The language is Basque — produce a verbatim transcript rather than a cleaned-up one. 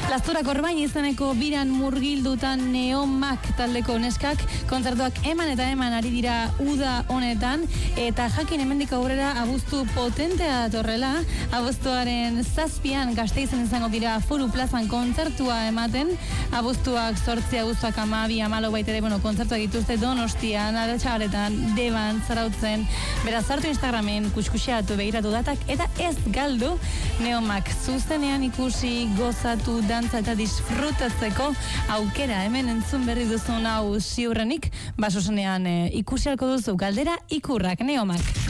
Lasturak Orbain izeneko biran murgildutan Neomak taldeko neskak kontzertuak eman eta eman ari dira uda honetan, eta jakin hemendik aurrera abuztu potentea datorrela. Abuztuaren zazpian Gasteizen izango dira Foru Plazan kontzertua ematen, abuztuak zortzi, abuztuak amabi, amalo baita ere, bueno, kontzertuak dituzte Donostian, Aratxagaretan, Deban, Zarautzen. Beraz, hartu Instagramen, kuskusiatu, begiratu datak, eta ez galdu Neomak zuzenean ikusi, gozatu, dantza eta disfrutatzeko aukera. Hemen entzun berri duzun hau ziurrenik, basozenean e, ikusi halko duzu. Galdera ikurrak, Neomak.